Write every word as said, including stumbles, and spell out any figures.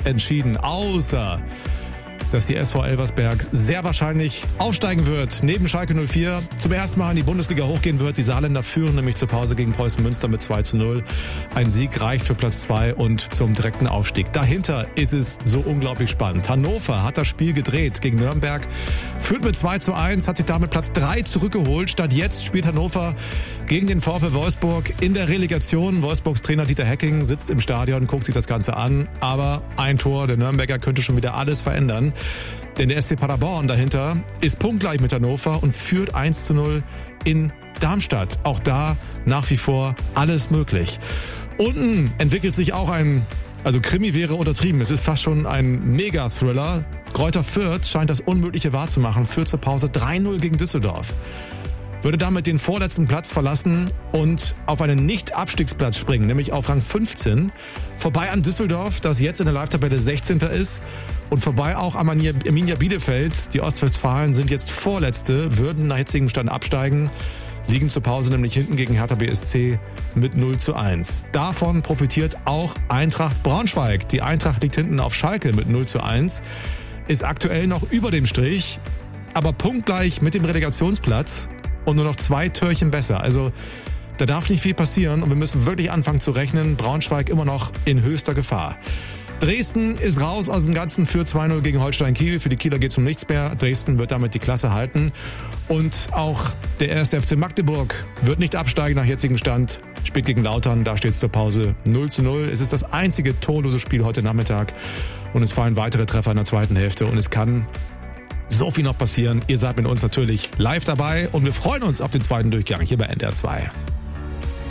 entschieden. Außer, dass die S V Elversberg sehr wahrscheinlich aufsteigen wird. Neben Schalke null vier zum ersten Mal in die Bundesliga hochgehen wird. Die Saarländer führen nämlich zur Pause gegen Preußen Münster mit zwei zu null. Ein Sieg reicht für Platz zwei und zum direkten Aufstieg. Dahinter ist es so unglaublich spannend. Hannover hat das Spiel gedreht gegen Nürnberg, führt mit zwei zu eins, hat sich damit Platz drei zurückgeholt. Statt jetzt spielt Hannover gegen den VfL Wolfsburg in der Relegation. Wolfsburgs Trainer Dieter Hecking sitzt im Stadion, guckt sich das Ganze an. Aber ein Tor der Nürnberger könnte schon wieder alles verändern. Denn der S C Paderborn dahinter ist punktgleich mit Hannover und führt eins zu null in Darmstadt. Auch da nach wie vor alles möglich. Unten entwickelt sich auch ein, also Krimi wäre untertrieben, es ist fast schon ein Mega-Thriller. Greuther Fürth scheint das Unmögliche wahrzumachen, führt zur Pause drei null gegen Düsseldorf. Würde damit den vorletzten Platz verlassen und auf einen Nicht-Abstiegsplatz springen, nämlich auf Rang fünfzehn. Vorbei an Düsseldorf, das jetzt in der Live-Tabelle sechzehnter ist. Und vorbei auch am Arminia Bielefeld. Die Ostwestfalen sind jetzt Vorletzte, würden nach jetzigem Stand absteigen, liegen zur Pause nämlich hinten gegen Hertha B S C mit null zu eins. Davon profitiert auch Eintracht Braunschweig. Die Eintracht liegt hinten auf Schalke mit null zu eins, ist aktuell noch über dem Strich, aber punktgleich mit dem Relegationsplatz. Und nur noch zwei Törchen besser. Also da darf nicht viel passieren und wir müssen wirklich anfangen zu rechnen. Braunschweig immer noch in höchster Gefahr. Dresden ist raus aus dem Ganzen für zwei null gegen Holstein Kiel. Für die Kieler geht es um nichts mehr. Dresden wird damit die Klasse halten. Und auch der erste F C Magdeburg wird nicht absteigen nach jetzigem Stand. Spielt gegen Lautern, da steht es zur Pause null zu null. Es ist das einzige torlose Spiel heute Nachmittag. Und es fallen weitere Treffer in der zweiten Hälfte. Und es kann so viel noch passieren. Ihr seid mit uns natürlich live dabei und wir freuen uns auf den zweiten Durchgang hier bei N D R zwei.